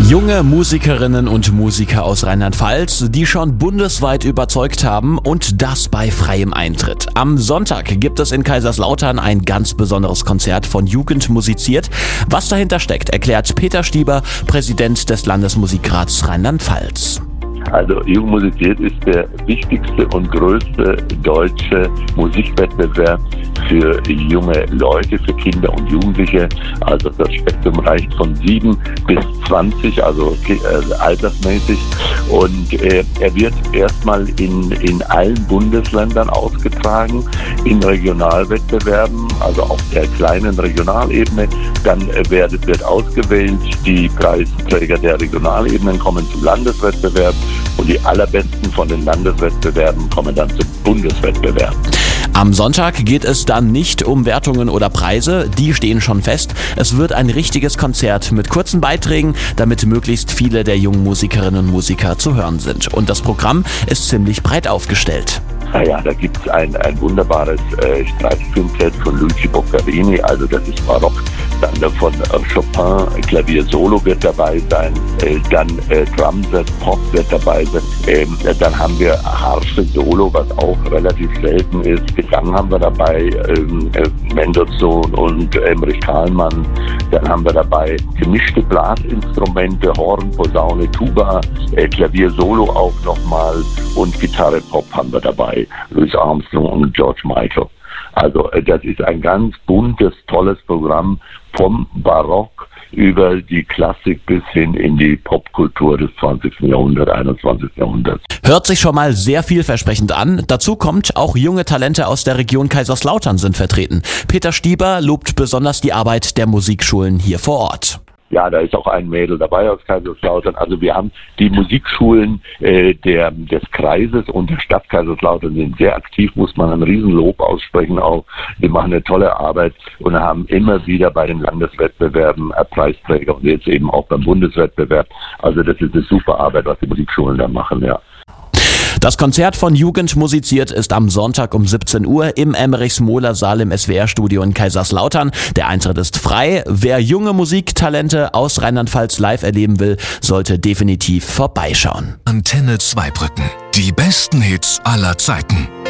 Junge Musikerinnen und Musiker aus Rheinland-Pfalz, die schon bundesweit überzeugt haben, und das bei freiem Eintritt. Am Sonntag gibt es in Kaiserslautern ein ganz besonderes Konzert von Jugend musiziert. Was dahinter steckt, erklärt Peter Stieber, Präsident des Landesmusikrats Rheinland-Pfalz. Also Jugend musiziert ist der wichtigste und größte deutsche Musikwettbewerb für junge Leute, für Kinder und Jugendliche. Also das Spektrum reicht von 7 bis 20, also altersmäßig. Und er wird erstmal in allen Bundesländern ausgetragen, in Regionalwettbewerben, also auf der kleinen Regionalebene. Dann wird ausgewählt, die Preisträger der Regionalebenen kommen zum Landeswettbewerb. Und die allerbesten von den Landeswettbewerben kommen dann zum Bundeswettbewerb. Am Sonntag geht es dann nicht um Wertungen oder Preise, die stehen schon fest. Es wird ein richtiges Konzert mit kurzen Beiträgen, damit möglichst viele der jungen Musikerinnen und Musiker zu hören sind. Und das Programm ist ziemlich breit aufgestellt. Naja, da gibt es ein wunderbares Streichquintett von Luigi Boccherini, also das ist Barock. Dann von Chopin, Klavier Solo wird dabei sein, dann Drumset, Pop wird dabei sein, dann haben wir Harfe Solo, was auch relativ selten ist. Gesang haben wir dabei, Mendelssohn und Emrich Kahlmann. Dann haben wir dabei gemischte Blasinstrumente, Horn, Posaune, Tuba, Klavier Solo auch nochmal und Gitarre Pop haben wir dabei, Louis Armstrong und George Michael. Also das ist ein ganz buntes, tolles Programm vom Barock über die Klassik bis hin in die Popkultur des 20. Jahrhunderts, 21. Jahrhunderts. Hört sich schon mal sehr vielversprechend an. Dazu kommt, auch junge Talente aus der Region Kaiserslautern sind vertreten. Peter Stieber lobt besonders die Arbeit der Musikschulen hier vor Ort. Ja, da ist auch ein Mädel dabei aus Kaiserslautern. Also wir haben die Musikschulen des Kreises und der Stadt Kaiserslautern sind sehr aktiv, muss man ein Riesenlob aussprechen auch. Die machen eine tolle Arbeit und haben immer wieder bei den Landeswettbewerben Preisträger und jetzt eben auch beim Bundeswettbewerb. Also das ist eine super Arbeit, was die Musikschulen da machen, ja. Das Konzert von Jugend musiziert ist am Sonntag um 17 Uhr im Emmerichs-Mohler-Saal im SWR-Studio in Kaiserslautern. Der Eintritt ist frei. Wer junge Musiktalente aus Rheinland-Pfalz live erleben will, sollte definitiv vorbeischauen. Antenne Zweibrücken. Die besten Hits aller Zeiten.